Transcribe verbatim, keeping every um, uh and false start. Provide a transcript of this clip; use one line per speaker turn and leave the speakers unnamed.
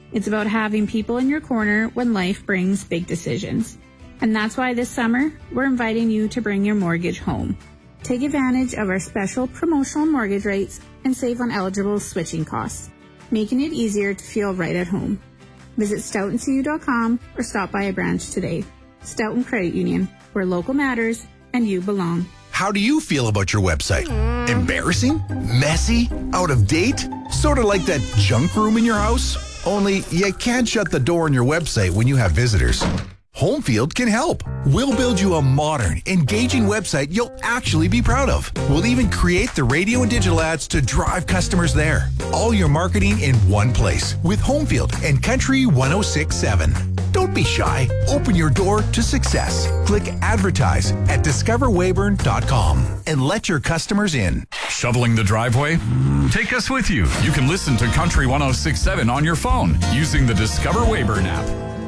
It's about having people in your corner when life brings big decisions. And that's why this summer, we're inviting you to bring your mortgage home. Take advantage of our special promotional mortgage rates and save on eligible switching costs, making it easier to feel right at home. Visit stoughton c u dot com or stop by a branch today. Stoughton Credit Union, where local matters and you belong.
How do you feel about your website? Embarrassing? Messy? Out of date? Sort of like that junk room in your house? Only you can't shut the door on your website when you have visitors. Homefield can help. We'll build you a modern, engaging website you'll actually be proud of. We'll even create the radio and digital ads to drive customers there. All your marketing in one place with Homefield and Country one oh six point seven. Don't be shy. Open your door to success. Click advertise at discover weyburn dot com and let your customers in.
Shoveling the driveway? Take us with you. You can listen to Country one oh six point seven on your phone using the Discover Weyburn app.